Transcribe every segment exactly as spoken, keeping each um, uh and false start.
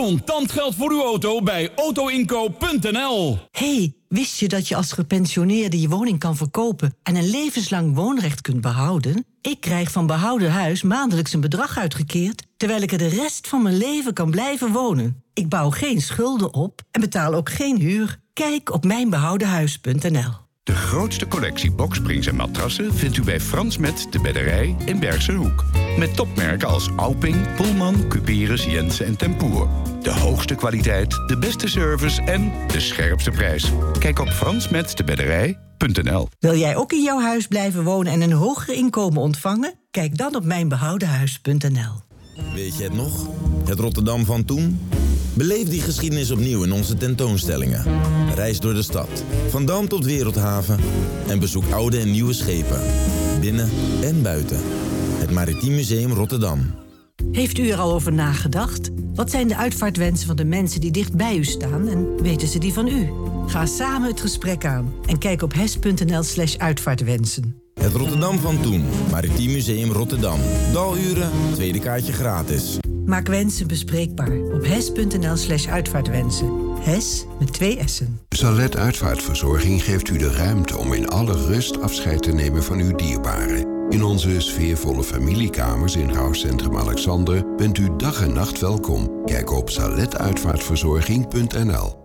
Contant geld voor uw auto bij autoinkoop punt n l. Hey, wist je dat je als gepensioneerde je woning kan verkopen en een levenslang woonrecht kunt behouden? Ik krijg van Behouden Huis maandelijks een bedrag uitgekeerd, terwijl ik er de rest van mijn leven kan blijven wonen. Ik bouw geen schulden op en betaal ook geen huur. Kijk op mijn behouden huis punt n l. De grootste collectie boksprings en matrassen vindt u bij Frans Met de Bedderij in Bergse Hoek. Met topmerken als Auping, Pullman, Cuperus, Jensen en Tempoer. De hoogste kwaliteit, de beste service en de scherpste prijs. Kijk op frans met de bedderij punt n l. Wil jij ook in jouw huis blijven wonen en een hoger inkomen ontvangen? Kijk dan op mijn behouden huis punt n l. Weet je het nog? Het Rotterdam van toen? Beleef die geschiedenis opnieuw in onze tentoonstellingen. Reis door de stad, van Dam tot Wereldhaven en bezoek oude en nieuwe schepen. Binnen en buiten. Het Maritiem Museum Rotterdam. Heeft u er al over nagedacht? Wat zijn de uitvaartwensen van de mensen die dicht bij u staan en weten ze die van u? Ga samen het gesprek aan en kijk op hes punt n l slash uitvaartwensen. Het Rotterdam van toen, Maritiem Museum Rotterdam. Daluren, tweede kaartje gratis. Maak wensen bespreekbaar op hes punt n l slash uitvaartwensen. Hes met twee S'en. Salet Uitvaartverzorging geeft u de ruimte om in alle rust afscheid te nemen van uw dierbaren. In onze sfeervolle familiekamers in Rouwcentrum Alexander bent u dag en nacht welkom. Kijk op salet uitvaartverzorging punt n l.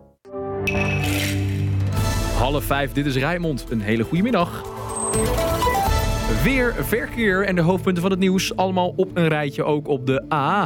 Half vijf, dit is Rijnmond. Een hele goede middag. Weer verkeer en de hoofdpunten van het nieuws. Allemaal op een rijtje, ook op de A.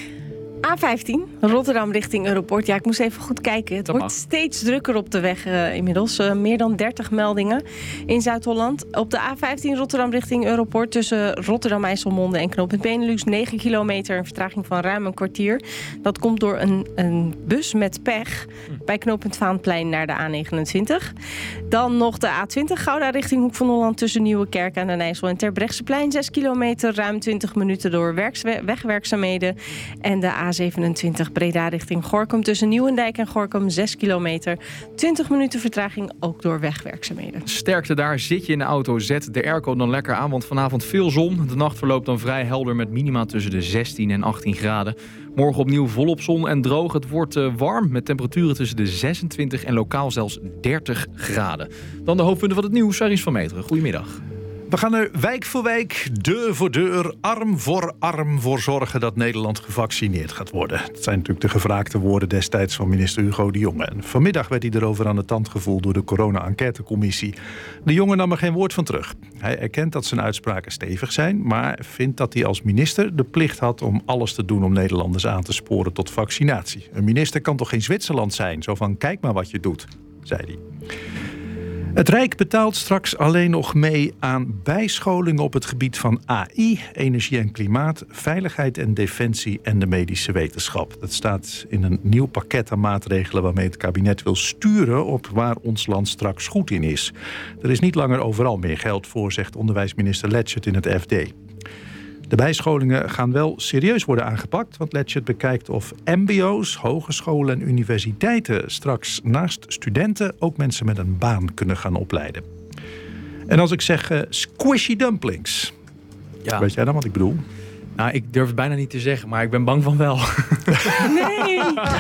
A vijftien, Rotterdam richting Europort. Ja, ik moest even goed kijken. Het Dat wordt mag. steeds drukker op de weg uh, inmiddels. Uh, meer dan dertig meldingen in Zuid-Holland. Op de A vijftien Rotterdam richting Europort... tussen Rotterdam, IJsselmonde en knooppunt Benelux... negen kilometer, een vertraging van ruim een kwartier. Dat komt door een, een bus met pech... bij knooppunt Vaanplein naar de A negenentwintig. Dan nog de A twintig Gouda richting Hoek van Holland... tussen Nieuwekerk aan den IJssel en Terbrechtseplein. zes kilometer, ruim twintig minuten door werkswe- wegwerkzaamheden. En de A zevenentwintig Breda richting Gorinchem tussen Nieuwendijk en Gorinchem zes kilometer. twintig minuten vertraging ook door wegwerkzaamheden. Sterkte daar, zit je in de auto, zet de airco dan lekker aan... want vanavond veel zon. De nacht verloopt dan vrij helder met minima tussen de zestien en achttien graden. Morgen opnieuw volop zon en droog. Het wordt uh, warm met temperaturen tussen de zesentwintig en lokaal zelfs dertig graden. Dan de hoofdpunten van het nieuws, Saris van Meteren. Goedemiddag. We gaan er wijk voor wijk, deur voor deur, arm voor arm voor zorgen dat Nederland gevaccineerd gaat worden. Dat zijn natuurlijk de gevraagde woorden destijds van minister Hugo de Jonge. En vanmiddag werd hij erover aan de tand gevoeld door de corona-enquêtecommissie. De Jonge nam er geen woord van terug. Hij erkent dat zijn uitspraken stevig zijn, maar vindt dat hij als minister de plicht had om alles te doen om Nederlanders aan te sporen tot vaccinatie. Een minister kan toch geen Zwitserland zijn? Zo van, kijk maar wat je doet, zei hij. Het Rijk betaalt straks alleen nog mee aan bijscholing op het gebied van A I, energie en klimaat, veiligheid en defensie en de medische wetenschap. Dat staat in een nieuw pakket aan maatregelen waarmee het kabinet wil sturen op waar ons land straks goed in is. Er is niet langer overal meer geld voor, zegt onderwijsminister Letchert in het F D. De bijscholingen gaan wel serieus worden aangepakt, want Letchert bekijkt of mbo's, hogescholen en universiteiten straks naast studenten ook mensen met een baan kunnen gaan opleiden. En als ik zeg uh, squishy dumplings, Ja. weet jij dan wat ik bedoel? Nou, ik durf het bijna niet te zeggen, maar ik ben bang van wel. Nee!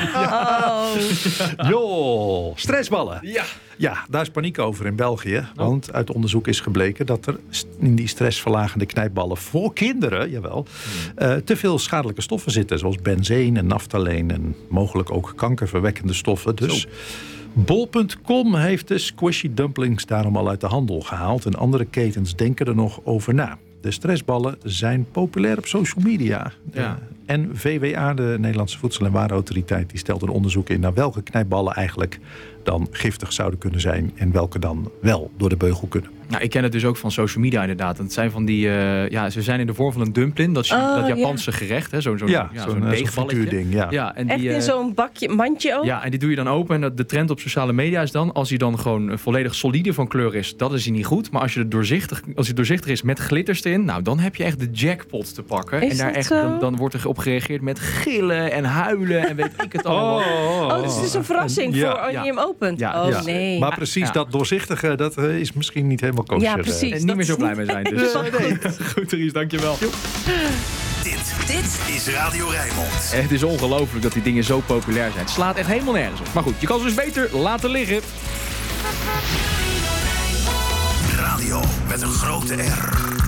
Oh. Joh, stressballen. Ja. Ja, daar is paniek over in België. Want uit onderzoek is gebleken dat er in die stressverlagende knijpballen voor kinderen, jawel, uh, te veel schadelijke stoffen zitten. Zoals benzeen en naftaleen en mogelijk ook kankerverwekkende stoffen. Dus bol punt com heeft de squishy dumplings daarom al uit de handel gehaald. En andere ketens denken er nog over na. De stressballen zijn populair op social media. Ja. En V W A, de Nederlandse Voedsel- en Warenautoriteit, die stelt een onderzoek in naar welke knijpballen eigenlijk dan giftig zouden kunnen zijn en welke dan wel door de beugel kunnen. Nou, ik ken het dus ook van social media inderdaad. Het zijn van die, uh, ja, ze zijn in de vorm van een dumpling. Dat is Oh, dat Japanse ja. gerecht, hè? Zo'n, zo'n, Ja, ja, zo'n, zo'n uh, deegballetje. zo'n frituurding, ja. Ja, en Echt die, uh, in zo'n bakje, mandje ook? Ja, en die doe je dan open. En dat, de trend op sociale media is dan, als hij dan gewoon volledig solide van kleur is, dat is hij niet goed. Maar als je het doorzichtig, als hij doorzichtig is met glitters erin, nou, dan heb je echt de jackpot te pakken. Is en daar dat echt, zo? dan, dan wordt er op gereageerd met gillen en huilen en weet ik het allemaal. Oh, Oh, dus het is een verrassing Ja. voor als Ja. je hem opent. Ja, oh Ja. nee. Maar precies Ja. dat doorzichtige, dat uh, is misschien niet helemaal kosher. Ja, uh. precies. En niet dat meer zo is blij niet mee zijn. Dus. helemaal goed. Goed, Ries, dankjewel. Dit Dit is Radio Rijnmond. En het is ongelooflijk dat die dingen zo populair zijn. Het slaat echt helemaal nergens op. Maar goed, je kan ze dus beter laten liggen. Radio met een grote R.